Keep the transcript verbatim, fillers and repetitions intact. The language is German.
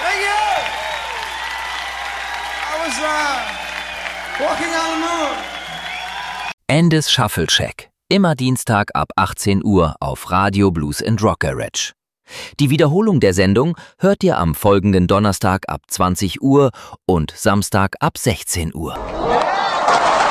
Thank you. I was uh, walking on the moon. Endes Shuffle-Check. Immer Dienstag ab achtzehn Uhr auf Radio Blues and Rock Garage. Die Wiederholung der Sendung hört ihr am folgenden Donnerstag ab zwanzig Uhr und Samstag ab sechzehn Uhr.